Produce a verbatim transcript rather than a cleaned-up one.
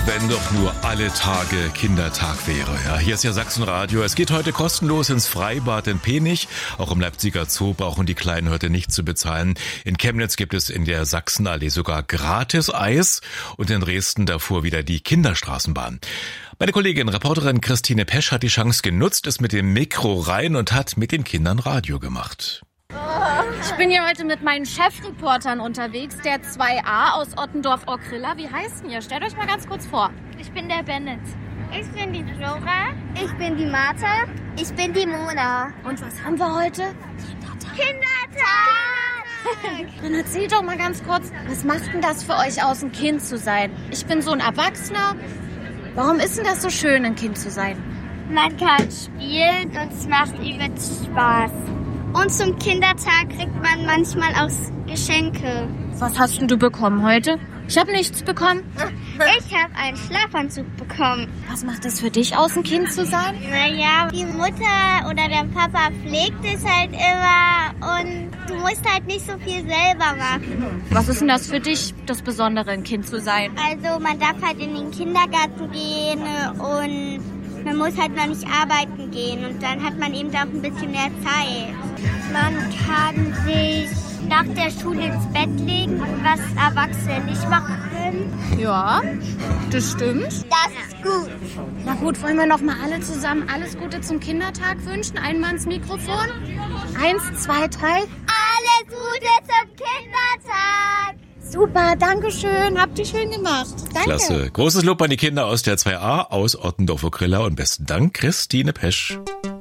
wenn doch nur alle Tage Kindertag wäre. Ja, hier ist ja Sachsenradio. Es geht heute kostenlos ins Freibad in Penich. Auch im Leipziger Zoo brauchen die Kleinen heute nichts zu bezahlen. In Chemnitz gibt es in der Sachsenallee sogar gratis Eis. Und in Dresden davor wieder die Kinderstraßenbahn. Meine Kollegin, Reporterin Christine Pesch hat die Chance genutzt, ist mit dem Mikro rein und hat mit den Kindern Radio gemacht. Ich bin hier heute mit meinen Chefreportern unterwegs, der zwei a aus Ottendorf-Ockrilla. Wie heißt denn ihr? Stellt euch mal ganz kurz vor. Ich bin der Bennett. Ich bin die Flora. Ich bin die Martha. Ich bin die Mona. Und was haben wir heute? Kindertag! Dann erzählt doch mal ganz kurz, was macht denn das für euch aus, ein Kind zu sein? Ich bin so ein Erwachsener. Warum ist denn das so schön, ein Kind zu sein? Man kann spielen und es macht übelst Spaß. Und zum Kindertag kriegt man manchmal auch Geschenke. Was hast denn du bekommen heute? Ich habe nichts bekommen. Ich habe einen Schlafanzug bekommen. Was macht es für dich aus, ein Kind zu sein? Naja, die Mutter oder der Papa pflegt es halt immer und du musst halt nicht so viel selber machen. Was ist denn das für dich, das Besondere, ein Kind zu sein? Also man darf halt in den Kindergarten gehen und man muss halt noch nicht arbeiten gehen und dann hat man eben auch ein bisschen mehr Zeit. Man kann sich nach der Schule ins Bett legen, was Erwachsene nicht machen können. Ja, das stimmt. Das ist gut. Na gut, wollen wir noch mal alle zusammen alles Gute zum Kindertag wünschen? Einmal ins Mikrofon. Eins, zwei, drei. Alles Gute zum Kindertag. Super, danke schön. Habt ihr schön gemacht. Danke. Klasse. Großes Lob an die Kinder aus der zwei a aus Ottendorf-Ockrilla und besten Dank, Christine Pesch.